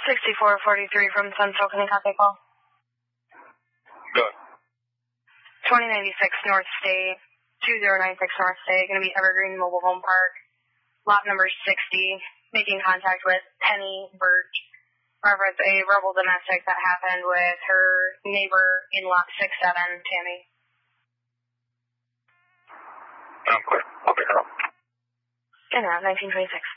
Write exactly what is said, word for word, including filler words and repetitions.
sixty-four forty-three from Central. Can I copy call? Good. twenty ninety-six North State, two zero nine six North State, going to be Evergreen Mobile Home Park, lot number sixty, making contact with Penny Birch. Reference a rebel domestic that happened with her neighbor in lot six seven, Tammy. I'm clear. I'll pick her up. And now, nineteen twenty-six.